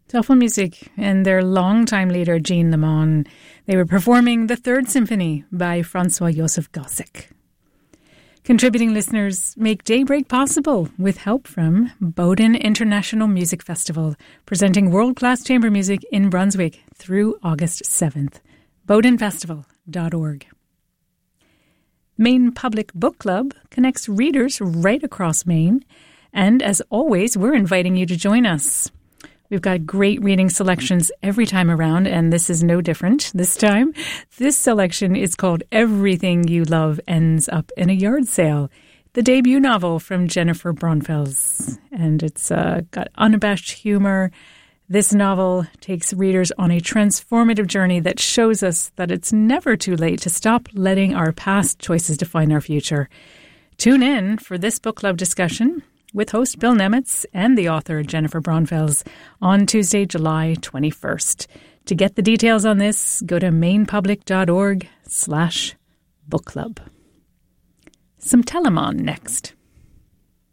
Toffel Music and their longtime leader, Jean Lemon. They were performing the Third Symphony by Francois Joseph Gossec. Contributing listeners make Daybreak possible with help from Bowden International Music Festival, presenting world-class chamber music in Brunswick through August 7th. bowdenfestival.org. Maine Public Book Club connects readers right across Maine, and as always, we're inviting you to join us. We've got great reading selections every time around, and this is no different this time. This selection is called Everything You Love Ends Up in a Yard Sale, the debut novel from Jennifer Braunfels. And it's got unabashed humor. This novel takes readers on a transformative journey that shows us that it's never too late to stop letting our past choices define our future. Tune in for this book club discussion with host Bill Nemitz and the author Jennifer Braunfels on Tuesday, July 21st. To get the details on this, go to mainepublic.org/book club. Some Telemon next.